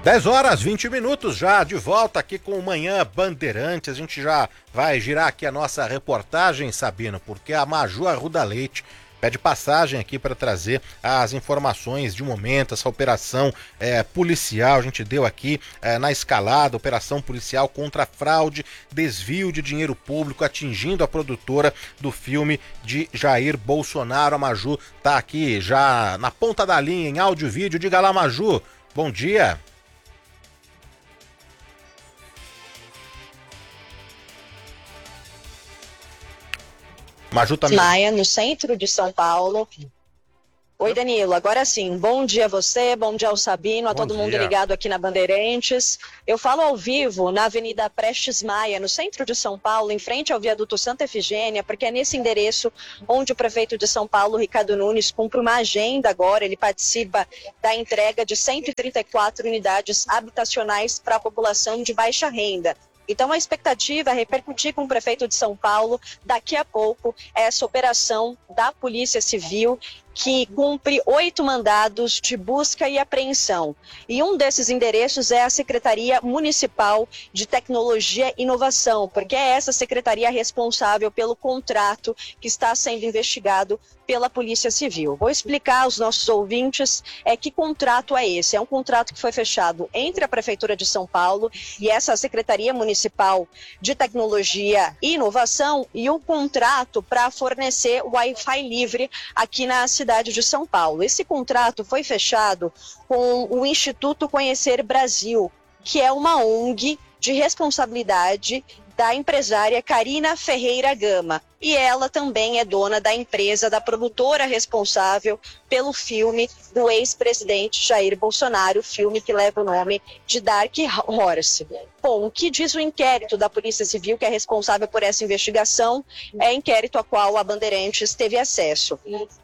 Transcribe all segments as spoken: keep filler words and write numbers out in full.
dez horas, vinte minutos já, de volta aqui com o Manhã Bandeirantes. A gente já vai girar aqui a nossa reportagem, Sabino, porque a Maju Arruda Leite pede passagem aqui para trazer as informações de momento, essa operação é, policial. A gente deu aqui é, na escalada, operação policial contra fraude, desvio de dinheiro público, atingindo a produtora do filme de Jair Bolsonaro. A Maju tá aqui já na ponta da linha, em áudio e vídeo. Diga lá, Maju, bom dia. Maju também. Maia, no centro de São Paulo. Oi, Danilo, agora sim, bom dia a você, bom dia ao Sabino, a bom todo dia. Mundo ligado aqui na Bandeirantes. Eu falo ao vivo na Avenida Prestes Maia, no centro de São Paulo, em frente ao viaduto Santa Efigênia, porque é nesse endereço onde o prefeito de São Paulo, Ricardo Nunes, cumpre uma agenda agora. Ele participa da entrega de cento e trinta e quatro unidades habitacionais para a população de baixa renda. Então a expectativa é repercutir com o prefeito de São Paulo daqui a pouco essa operação da Polícia Civil, que cumpre oito mandados de busca e apreensão. E um desses endereços é a Secretaria Municipal de Tecnologia e Inovação, porque é essa secretaria responsável pelo contrato que está sendo investigado pela Polícia Civil. Vou explicar aos nossos ouvintes é, que contrato é esse. É um contrato que foi fechado entre a Prefeitura de São Paulo e essa Secretaria Municipal de Tecnologia e Inovação, e o contrato para fornecer Wi-Fi livre aqui na cidade cidade de São Paulo. Esse contrato foi fechado com o Instituto Conhecer Brasil, que é uma O N G de responsabilidade da empresária Karina Ferreira Gama. E ela também é dona da empresa, da produtora responsável pelo filme do ex-presidente Jair Bolsonaro, filme que leva o nome de Dark Horse. Bom, o que diz o inquérito da Polícia Civil, que é responsável por essa investigação, é inquérito a qual a Bandeirantes teve acesso.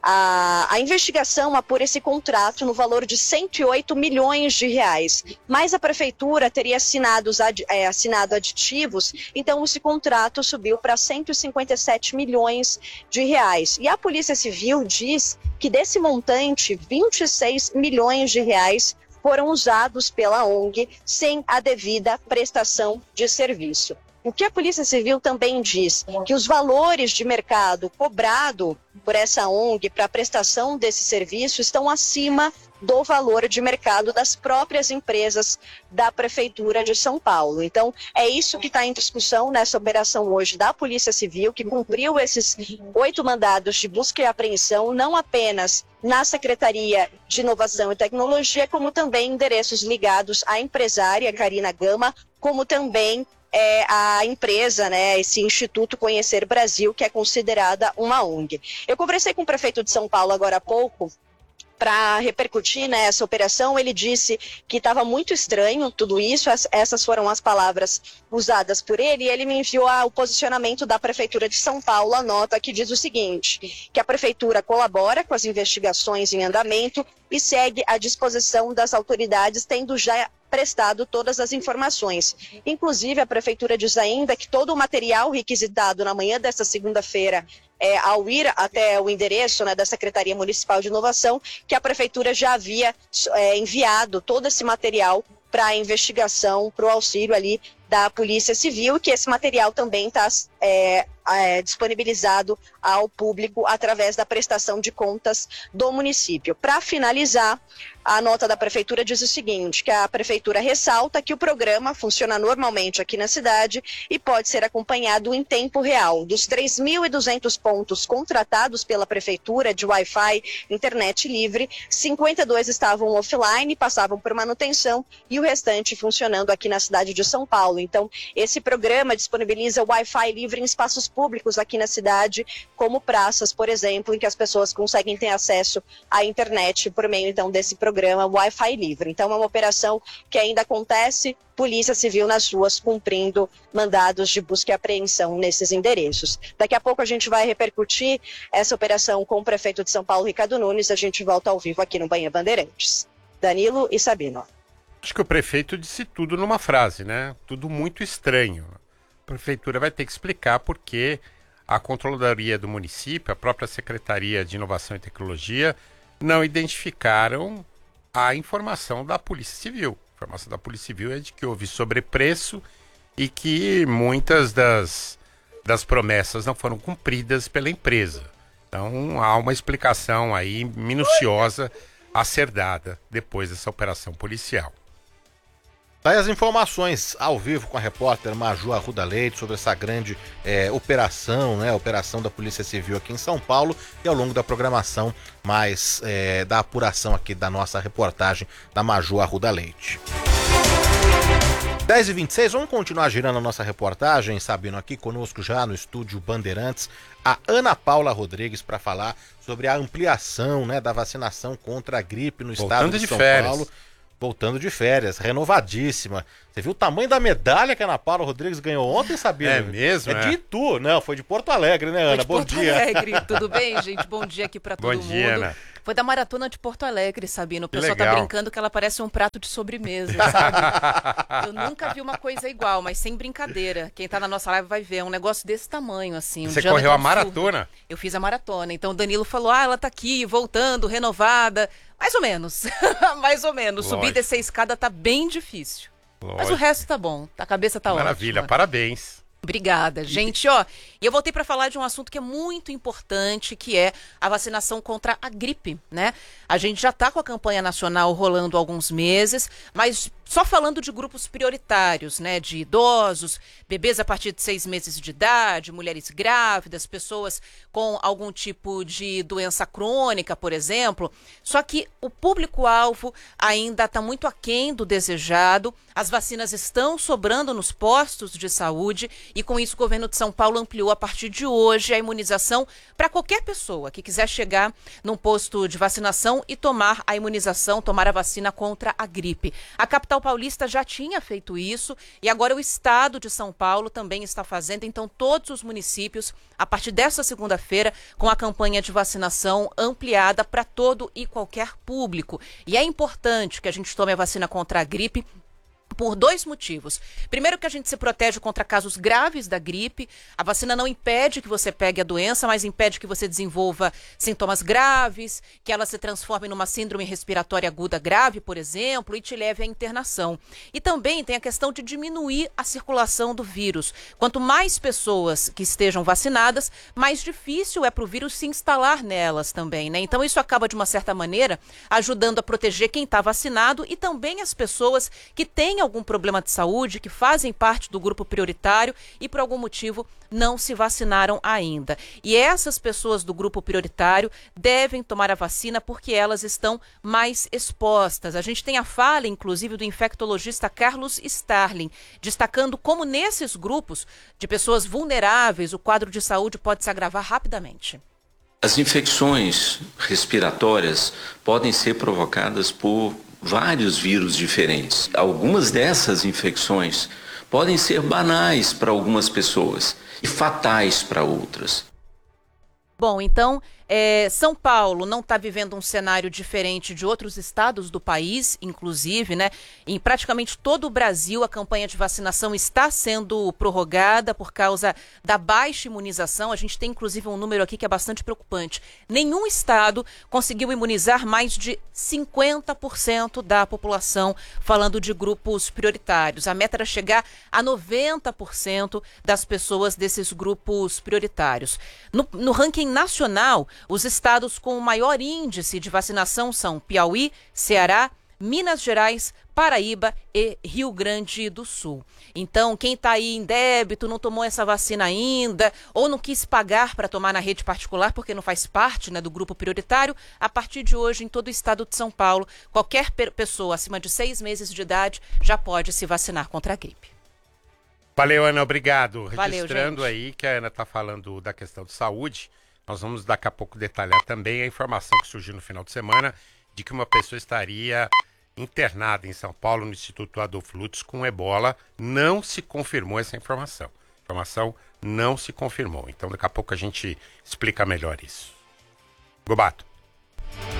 A, a investigação apura esse contrato no valor de cento e oito milhões de reais, mas a Prefeitura teria assinado, é, assinado aditivos, então esse contrato subiu para cento e cinquenta e sete milhões de reais. E a Polícia Civil diz que desse montante, vinte e seis milhões de reais foram usados pela O N G sem a devida prestação de serviço. O que a Polícia Civil também diz que os valores de mercado cobrado por essa O N G para a prestação desse serviço estão acima do valor de mercado das próprias empresas da Prefeitura de São Paulo. Então, é isso que está em discussão nessa operação hoje da Polícia Civil, que cumpriu esses oito mandados de busca e apreensão, não apenas na Secretaria de Inovação e Tecnologia, como também endereços ligados à empresária Karina Gama, como também É a empresa, né, esse Instituto Conhecer Brasil, que é considerada uma O N G. Eu conversei com o prefeito de São Paulo agora há pouco para repercutir nessa operação. Ele disse que estava muito estranho tudo isso, essas foram as palavras usadas por ele, e ele me enviou a, o posicionamento da Prefeitura de São Paulo, a nota que diz o seguinte, que a Prefeitura colabora com as investigações em andamento e segue à disposição das autoridades, tendo já prestado todas as informações. Inclusive, a Prefeitura diz ainda que todo o material requisitado na manhã desta segunda-feira, é, ao ir até o endereço, né, da Secretaria Municipal de Inovação, que a Prefeitura já havia é, enviado todo esse material para a investigação, para o auxílio ali da Polícia Civil, e que esse material também está é, é, disponibilizado ao público através da prestação de contas do município. Para finalizar, a nota da Prefeitura diz o seguinte, que a Prefeitura ressalta que o programa funciona normalmente aqui na cidade e pode ser acompanhado em tempo real. Dos três mil e duzentos pontos contratados pela Prefeitura de Wi-Fi, internet livre, cinquenta e dois estavam offline, passavam por manutenção, e o restante funcionando aqui na cidade de São Paulo. Então, esse programa disponibiliza Wi-Fi livre em espaços públicos aqui na cidade, como praças, por exemplo, em que as pessoas conseguem ter acesso à internet por meio, então, desse programa Wi-Fi livre. Então, é uma operação que ainda acontece, Polícia Civil nas ruas cumprindo mandados de busca e apreensão nesses endereços. Daqui a pouco a gente vai repercutir essa operação com o prefeito de São Paulo, Ricardo Nunes. A gente volta ao vivo aqui no Manhã Bandeirantes. Danilo e Sabino. Acho que o prefeito disse tudo numa frase, né? Tudo muito estranho. A prefeitura vai ter que explicar por que a Controladoria do município, a própria Secretaria de Inovação e Tecnologia, não identificaram a informação da Polícia Civil. informação da Polícia Civil é de que houve sobrepreço e que muitas das, das promessas não foram cumpridas pela empresa. Então há uma explicação aí minuciosa a ser dada depois dessa operação policial. Daí as informações ao vivo com a repórter Maju Arruda Leite sobre essa grande é, operação, né? Operação da Polícia Civil aqui em São Paulo, e ao longo da programação mais é, da apuração aqui da nossa reportagem da Maju Arruda Leite. dez e vinte e seis, vamos continuar girando a nossa reportagem, Sabino, aqui conosco já no estúdio Bandeirantes, a Ana Paula Rodrigues para falar sobre a ampliação, né, da vacinação contra a gripe no Voltando estado de, de São férias. Paulo. Voltando de férias, renovadíssima. Você viu o tamanho da medalha que a Ana Paula Rodrigues ganhou ontem, Sabino? É mesmo? É, é de Itu, não, foi de Porto Alegre, né, Ana? Foi de Bom Porto dia. Alegre, tudo bem, gente? Bom dia aqui pra todo Bom dia, mundo. Ana. Foi da Maratona de Porto Alegre, Sabino. O Que pessoal legal. tá brincando que ela parece um prato de sobremesa, sabe? Eu nunca vi uma coisa igual, mas sem brincadeira. Quem tá na nossa live vai ver, é um negócio desse tamanho, assim. Um Você diâmetro correu a absurdo. maratona? Eu fiz a maratona. Então o Danilo falou, ah, ela tá aqui, voltando, renovada. Mais ou menos, mais ou menos. Lógico. Subir e descer a escada tá bem difícil. Mas o Lógico. resto tá bom, a cabeça tá Maravilha, ótima. parabéns. Obrigada, gente. Ó, e eu voltei para falar de um assunto que é muito importante, que é a vacinação contra a gripe, né? A gente já tá com a campanha nacional rolando há alguns meses, mas só falando de grupos prioritários, né? De idosos, bebês a partir de seis meses de idade, mulheres grávidas, pessoas com algum tipo de doença crônica, por exemplo. Só que o público-alvo ainda está muito aquém do desejado. As vacinas estão sobrando nos postos de saúde e, com isso, o governo de São Paulo ampliou a partir de hoje a imunização para qualquer pessoa que quiser chegar num posto de vacinação e tomar a imunização, tomar a vacina contra a gripe. A capital paulista já tinha feito isso e agora o estado de São Paulo também está fazendo. Então, todos os municípios, a partir desta segunda-feira, com a campanha de vacinação ampliada para todo e qualquer público. E é importante que a gente tome a vacina contra a gripe por dois motivos. Primeiro, que a gente se protege contra casos graves da gripe. A vacina não impede que você pegue a doença, mas impede que você desenvolva sintomas graves, que ela se transforme numa síndrome respiratória aguda grave, por exemplo, e te leve à internação. E também tem a questão de diminuir a circulação do vírus. Quanto mais pessoas que estejam vacinadas, mais difícil é para o vírus se instalar nelas também, né? Então isso acaba, de uma certa maneira, ajudando a proteger quem está vacinado e também as pessoas que têm algum problema de saúde, que fazem parte do grupo prioritário e por algum motivo não se vacinaram ainda. E essas pessoas do grupo prioritário devem tomar a vacina porque elas estão mais expostas. A gente tem a fala, inclusive, do infectologista Carlos Starling, destacando como nesses grupos de pessoas vulneráveis o quadro de saúde pode se agravar rapidamente. As infecções respiratórias podem ser provocadas por vários vírus diferentes. Algumas dessas infecções podem ser banais para algumas pessoas e fatais para outras. Bom, então, é, São Paulo não está vivendo um cenário diferente de outros estados do país, inclusive, né? Em praticamente todo o Brasil, a campanha de vacinação está sendo prorrogada por causa da baixa imunização. A gente tem, inclusive, um número aqui que é bastante preocupante. Nenhum estado conseguiu imunizar mais de cinquenta por cento da população, falando de grupos prioritários. A meta era chegar a noventa por cento das pessoas desses grupos prioritários. No, no ranking nacional, os estados com o maior índice de vacinação são Piauí, Ceará, Minas Gerais, Paraíba e Rio Grande do Sul. Então, quem está aí em débito, não tomou essa vacina ainda, ou não quis pagar para tomar na rede particular, porque não faz parte, né, do grupo prioritário, a partir de hoje, em todo o estado de São Paulo, qualquer pessoa acima de seis meses de idade já pode se vacinar contra a gripe. Valeu, Ana, obrigado. Valeu, Registrando gente. aí que a Ana está falando da questão de saúde, nós vamos daqui a pouco detalhar também a informação que surgiu no final de semana de que uma pessoa estaria internada em São Paulo, no Instituto Adolfo Lutz, com ebola. Não se confirmou essa informação. A informação não se confirmou. Então, daqui a pouco a gente explica melhor isso. Gobato.